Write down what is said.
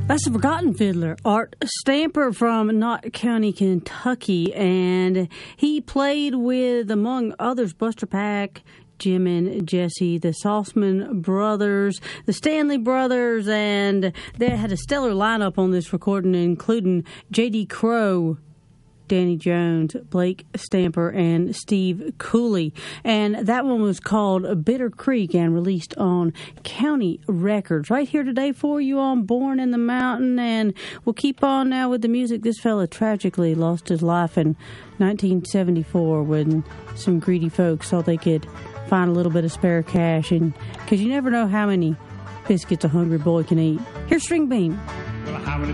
That's the Forgotten Fiddler, Art Stamper from Knott County, Kentucky. And he played with, among others, Buster Pack, Jim and Jesse, the Saltzman brothers, the Stanley brothers, and they had a stellar lineup on this recording, including J.D. Crowe, Danny Jones, Blake Stamper, and Steve Cooley. And that one was called Bitter Creek and released on County Records. Right here today for you on Born in the Mountain. And we'll keep on now with the music. This fella tragically lost his life in 1974 when some greedy folks thought they could find a little bit of spare cash. And because you never know how many biscuits a hungry boy can eat. Here's String Bean.